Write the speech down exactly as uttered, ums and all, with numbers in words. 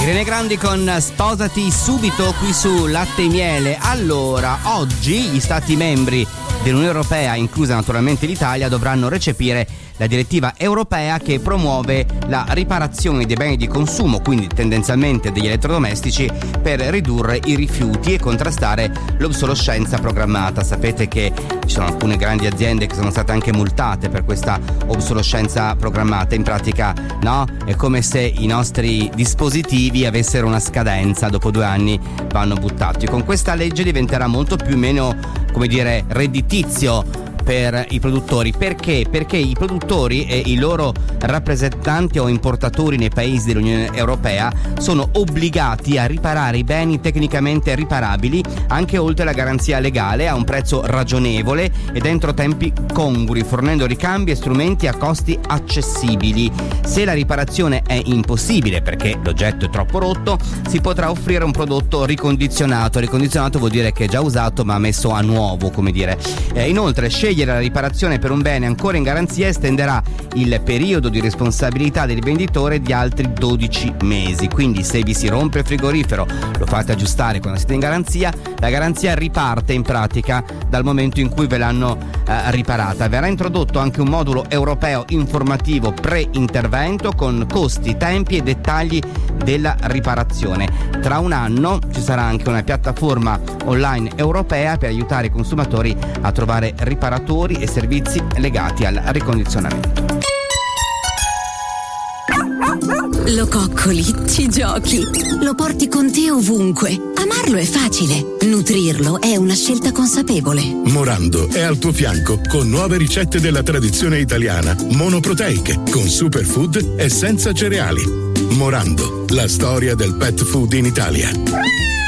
Irene Grandi con Sposati subito qui su Latte e Miele. Allora, oggi gli stati membri dell'Unione Europea, inclusa naturalmente l'Italia, dovranno recepire la direttiva europea che promuove la riparazione dei beni di consumo, quindi tendenzialmente degli elettrodomestici, per ridurre i rifiuti e contrastare l'obsolescenza programmata. Sapete che ci sono alcune grandi aziende che sono state anche multate per questa obsolescenza programmata. In pratica, no? È come se i nostri dispositivi avessero una scadenza, dopo due anni vanno buttati. Con questa legge diventerà molto più meno, come dire, redditizio per i produttori. Perché? Perché i produttori e i loro rappresentanti o importatori nei paesi dell'Unione Europea sono obbligati a riparare i beni tecnicamente riparabili anche oltre la garanzia legale a un prezzo ragionevole ed entro tempi congrui, fornendo ricambi e strumenti a costi accessibili. Se la riparazione è impossibile perché l'oggetto è troppo rotto, si potrà offrire un prodotto ricondizionato. Ricondizionato vuol dire che è già usato ma messo a nuovo, come dire. Eh, inoltre, scegliere la riparazione per un bene ancora in garanzia estenderà il periodo di responsabilità del venditore di altri dodici mesi. Quindi se vi si rompe il frigorifero, lo fate aggiustare quando siete in garanzia, la garanzia riparte in pratica dal momento in cui ve l'hanno eh, riparata. Verrà introdotto anche un modulo europeo informativo pre-intervento con costi, tempi e dettagli della riparazione. Tra un anno ci sarà anche una piattaforma online europea per aiutare i consumatori a trovare riparatori e servizi legati al ricondizionamento. Lo coccoli, ci giochi, lo porti con te ovunque. Amarlo è facile, nutrirlo è una scelta consapevole. Morando è al tuo fianco con nuove ricette della tradizione italiana, monoproteiche, con superfood e senza cereali. Morando, la storia del pet food in Italia.